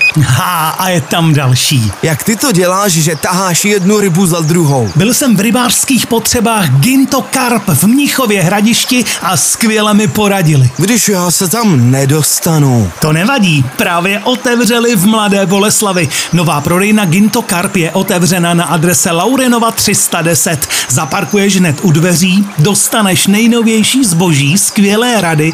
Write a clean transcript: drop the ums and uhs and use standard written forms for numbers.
A je tam další. Jak ty to děláš, že taháš jednu rybu za druhou? Byl jsem v rybářských potřebách Ginto Carp v Mnichově Hradišti a skvěle mi poradili. Když já se tam nedostanu. To nevadí, právě otevřeli v Mladé Boleslavi. Nová prodejna Ginto Carp je otevřena na adrese Laurinova 310. Zaparkuješ hned u dveří, dostaneš nejnovější zboží, skvělé rady